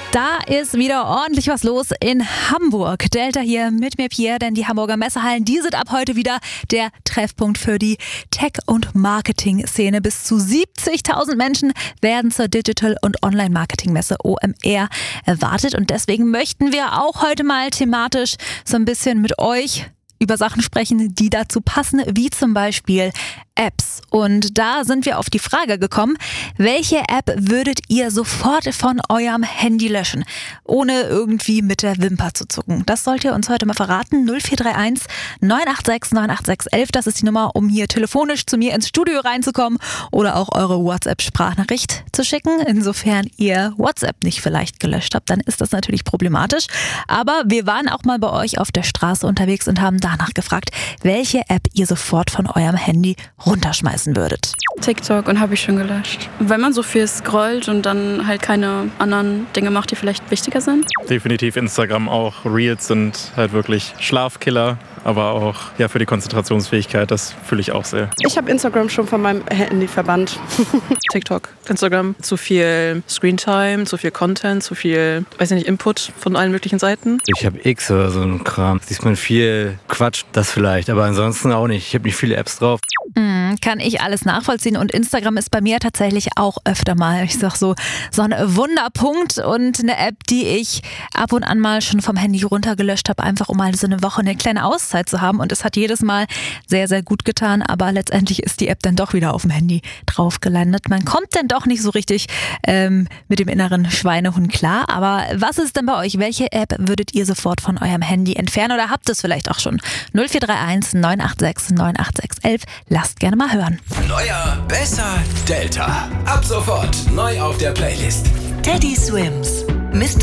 Da ist wieder ordentlich was los in Hamburg. Delta hier mit mir, Pierre, denn die Hamburger Messehallen, die sind ab heute wieder der Treffpunkt für die Tech- und Marketing-Szene. Bis zu 70.000 Menschen werden zur Digital- und Online-Marketing-Messe OMR erwartet. Und deswegen möchten wir auch heute mal thematisch so ein bisschen mit euch über Sachen sprechen, die dazu passen, wie zum Beispiel Apps. Und da sind wir auf die Frage gekommen, welche App würdet ihr sofort von eurem Handy löschen, ohne irgendwie mit der Wimper zu zucken? Das sollt ihr uns heute mal verraten. 0431 986 986 11, das ist die Nummer, um hier telefonisch zu mir ins Studio reinzukommen oder auch eure WhatsApp-Sprachnachricht zu schicken. Insofern ihr WhatsApp nicht vielleicht gelöscht habt, dann ist das natürlich problematisch. Aber wir waren auch mal bei euch auf der Straße unterwegs und haben danach gefragt, welche App ihr sofort von eurem Handy runterschmeißen würdet. TikTok, und habe ich schon gelöscht. Wenn man so viel scrollt und dann halt keine anderen Dinge macht, die vielleicht wichtiger sind. Definitiv Instagram auch. Reels sind halt wirklich Schlafkiller, aber auch für die Konzentrationsfähigkeit, das fühle ich auch sehr. Ich habe Instagram schon von meinem Handy verbannt. TikTok, Instagram, zu viel Screentime, zu viel Content, zu viel, Input von allen möglichen Seiten. Ich habe X oder so ein Kram. Siehst man viel Quatsch, das vielleicht, aber ansonsten auch nicht. Ich habe nicht viele Apps drauf. Kann ich alles nachvollziehen, und Instagram ist bei mir tatsächlich auch öfter mal, ich sag so ein Wunderpunkt und eine App, die ich ab und an mal schon vom Handy runtergelöscht habe, einfach um mal so eine Woche eine kleine Auszeit zu haben, und es hat jedes Mal sehr, sehr gut getan, aber letztendlich ist die App dann doch wieder auf dem Handy drauf gelandet. Man kommt dann doch nicht so richtig mit dem inneren Schweinehund klar, aber was ist denn bei euch? Welche App würdet ihr sofort von eurem Handy entfernen oder habt es vielleicht auch schon? 0431 986 986 11, lasst gerne mal hören. Neuer, besser, Delta. Ab sofort neu auf der Playlist. Teddy Swims, Mr.